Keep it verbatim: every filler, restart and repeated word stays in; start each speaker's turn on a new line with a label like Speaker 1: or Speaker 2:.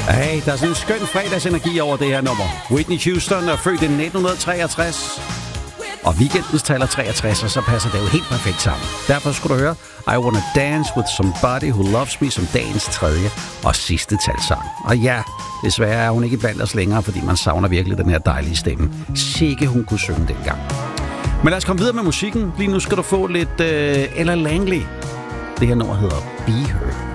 Speaker 1: Hey, der er sådan en skøn fredagsenergi over det her nummer. Whitney Houston er født i nitten treogtres. Og weekendens taler treogtres, og så passer det jo helt perfekt sammen. Derfor skulle du høre I Wanna Dance With Somebody Who Loves Me som dagens tredje og sidste talsang. Og ja, desværre er hun ikke blandt os længere, fordi man savner virkelig den her dejlige stemme. Sikke hun kunne synge dengang. Men lad os komme videre med musikken. Lige nu skal du få lidt uh, Ella Langley. Det her nummer hedder Be Her.